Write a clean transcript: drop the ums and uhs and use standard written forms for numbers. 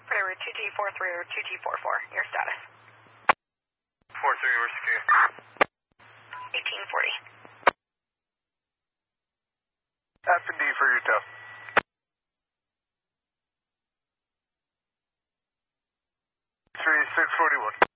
Whatever, 2T43 or 2T44, your status. 43, where's the key? 1840. F and D for your tow. 3641.